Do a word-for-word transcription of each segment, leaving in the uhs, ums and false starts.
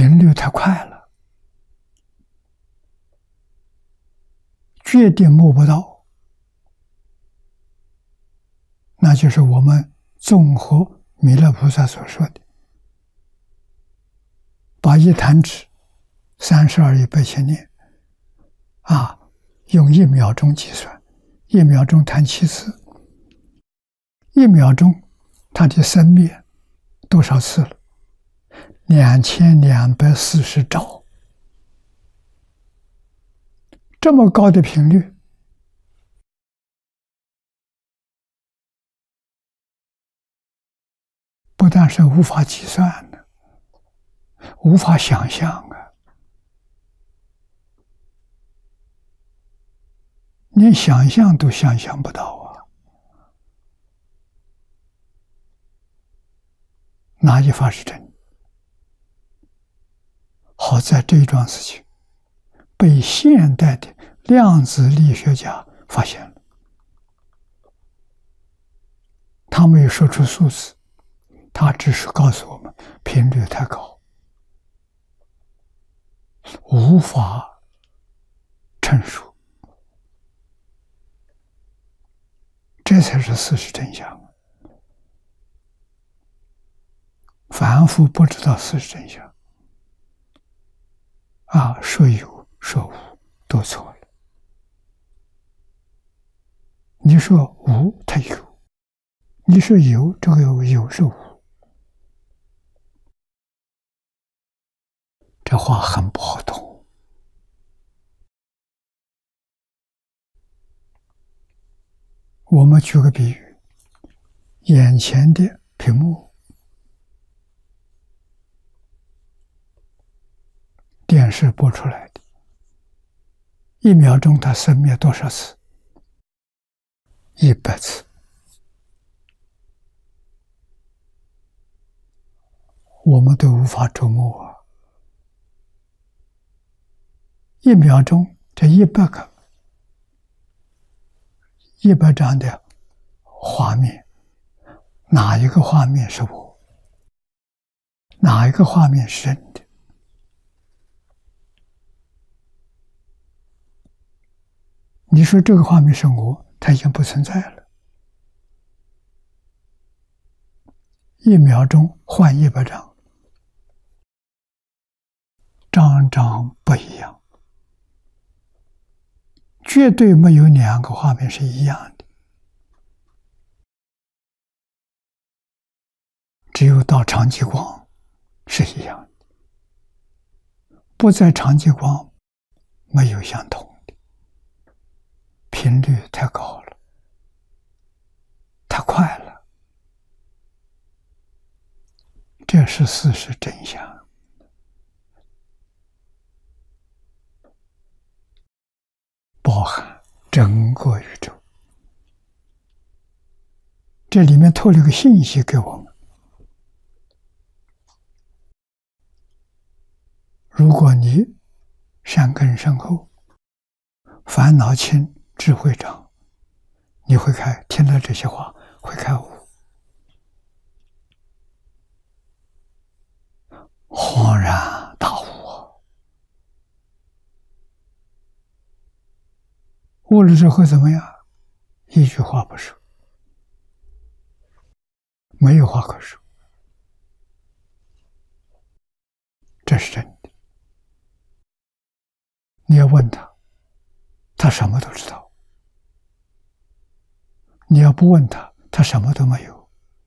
频率太快了，决定摸不到，那就是我们综合弥勒菩萨所说的，把一弹指三十二亿八千年啊，用一秒钟计算，一秒钟弹七次，一秒钟它的生灭多少次了？两千两百四十兆，这么高的频率，不但是无法计算的，无法想象啊！连想象都想象不到啊！哪一法是真的？好在这一桩事情被现代的量子力学家发现了，他没有说出数字，他只是告诉我们频率太高，无法陈述，这才是事实真相。凡夫不知道事实真相啊，说有说无都错了。你说无，它有；你说有，这个有是无。这话很不好懂。我们举个比喻，眼前的屏幕，电视播出来的，一秒钟它生灭多少次？一百次。我们都无法琢磨啊！一秒钟，这一百个、一百张的画面，哪一个画面是我？哪一个画面是真的？你说这个画面是我，它已经不存在了。一秒钟换一百张，张张不一样，绝对没有两个画面是一样的。只有到长极光是一样的，不在长极光没有相同的，频率太高了，太快了。这是事实真相，包含整个宇宙。这里面透了一个信息给我们：如果你善根深厚，烦恼轻，智慧长，你会开，听了这些话会开悟，恍然大悟。悟了之后怎么样？一句话不说，没有话可说，这是真的。你要问他，他什么都知道；你要不问他，他什么都没有。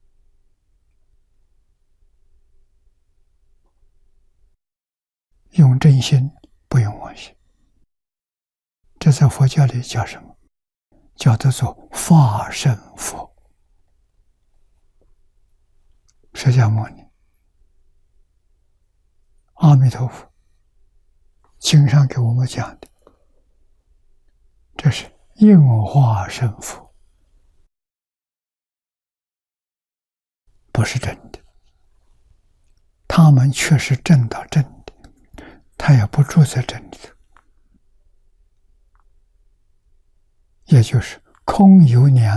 用真心，不用妄心。这在佛教里叫什么？叫得做法身佛。释迦牟尼、阿弥陀佛经上给我们讲的，这是应化身佛，不是真的。他们却是证到真的，他也不住在真里头，也就是空有两